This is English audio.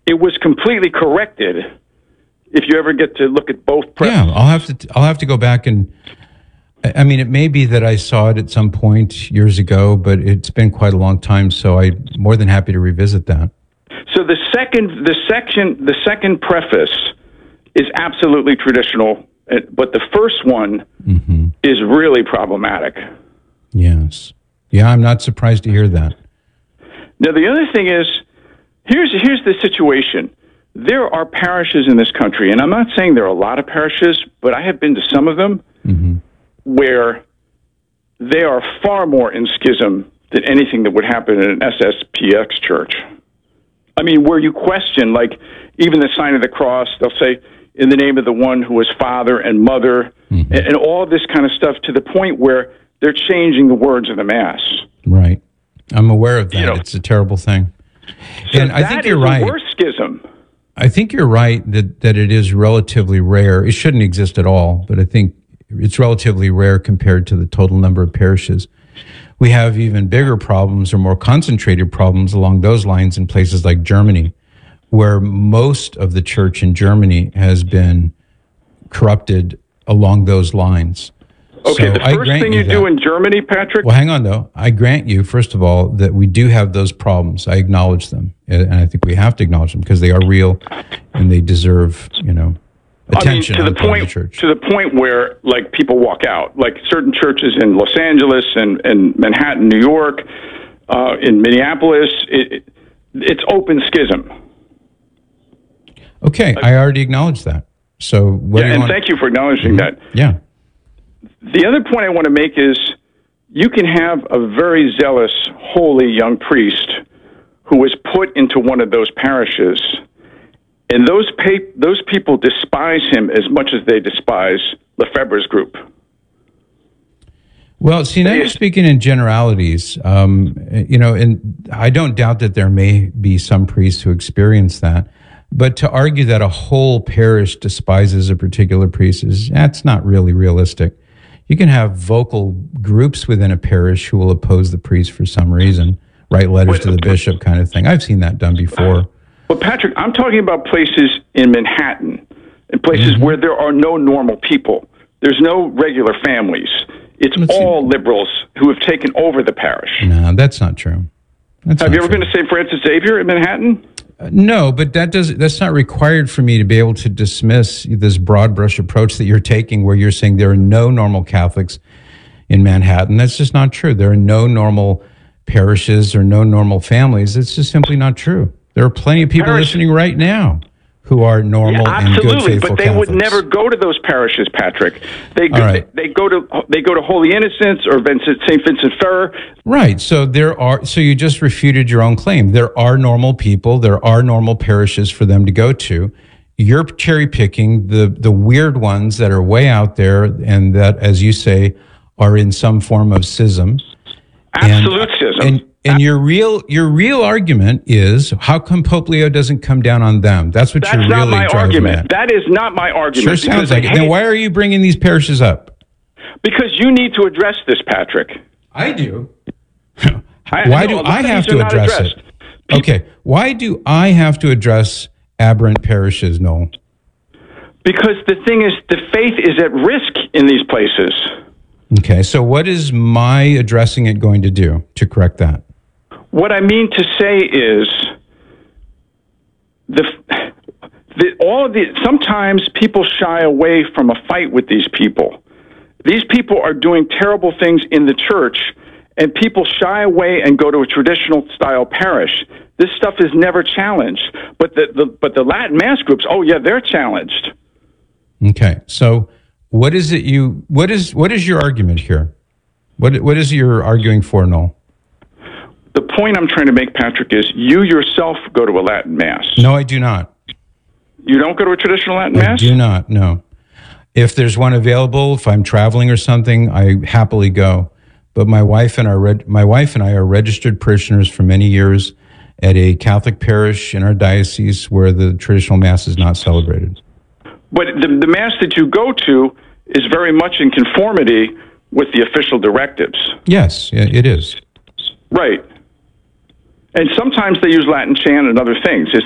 it was completely corrected. If you ever get to look at both preps. Yeah, I'll have to go back and. I mean, it may be that I saw it at some point years ago, but it's been quite a long time, so I'm more than happy to revisit that. So the second preface is absolutely traditional, but the first one is really problematic. Yes. Yeah, I'm not surprised to hear that. Now, the other thing is, here's the situation. There are parishes in this country, and I'm not saying there are a lot of parishes, but I have been to some of them where they are far more in schism than anything that would happen in an SSPX church. I mean, where you question, like, even the sign of the cross, they'll say, in the name of the one who was father and mother, and all this kind of stuff, to the point where they're changing the words of the Mass. Right. I'm aware of that. It's a terrible thing. So and I think you're right. That is the worst schism. I think you're right that it is relatively rare. It shouldn't exist at all, but I think it's relatively rare compared to the total number of parishes. We have even bigger problems or more concentrated problems along those lines in places like Germany, where most of the church in Germany has been corrupted along those lines. Okay, so the first thing you do in Germany, Patrick? Well, hang on, though. I grant you, first of all, that we do have those problems. I acknowledge them, and I think we have to acknowledge them because they are real and they deserve, attention to the point where, like, people walk out. Like certain churches in Los Angeles and Manhattan, New York, in Minneapolis, it's open schism. Okay, I already acknowledged that. So, thank you for acknowledging that. Yeah. The other point I want to make is you can have a very zealous, holy young priest who was put into one of those parishes, and those people despise him as much as they despise Lefebvre's group. Well, see, now you're speaking in generalities, and I don't doubt that there may be some priests who experience that, but to argue that a whole parish despises a particular priest that's not really realistic. You can have vocal groups within a parish who will oppose the priest for some reason, write letters to the bishop kind of thing. I've seen that done before. Well, Patrick, I'm talking about places in Manhattan, and places where there are no normal people. There's no regular families. It's all liberals who have taken over the parish. No, that's not true. Have you ever been to St. Francis Xavier in Manhattan? No, but that's not required for me to be able to dismiss this broad brush approach that you're taking where you're saying there are no normal Catholics in Manhattan. That's just not true. There are no normal parishes or no normal families. It's just simply not true. There are plenty of people listening right now who are normal and good, faithful but they Catholics. would never go to those parishes, Patrick. They go to Holy Innocents or St. Vincent Ferrer. Right. So you just refuted your own claim. There are normal people. There are normal parishes for them to go to. You're cherry picking the weird ones that are way out there and that, as you say, are in some form of schism. Absolute schism. And your real argument is how come Pope Leo doesn't come down on them? That's what you're really driving at. That's not my argument. That is not my argument. Sure sounds like it. Then why are you bringing these parishes up? Because you need to address this, Patrick. I do. Why do I have to address it? Okay. Why do I have to address aberrant parishes, Noel? Because the thing is, the faith is at risk in these places. Okay. So what is my addressing it going to do to correct that? What I mean to say is, sometimes people shy away from a fight with these people. These people are doing terrible things in the church, and people shy away and go to a traditional style parish. This stuff is never challenged, but the Latin Mass groups, they're challenged. Okay, so what is your argument here? What is your arguing for, Noel? The point I'm trying to make, Patrick, is you yourself go to a Latin Mass. No, I do not. You don't go to a traditional Latin Mass? I do not, no. If there's one available, if I'm traveling or something, I happily go. But my wife and I are registered parishioners for many years at a Catholic parish in our diocese where the traditional Mass is not celebrated. But the Mass that you go to is very much in conformity with the official directives. Yes, it is. Right. And sometimes they use Latin chant and other things.